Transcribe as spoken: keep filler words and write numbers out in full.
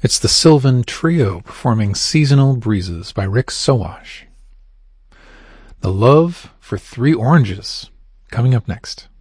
It's the Sylvan Trio performing Seasonal Breezes by Rick Sowash. The Love for Three Oranges, coming up next.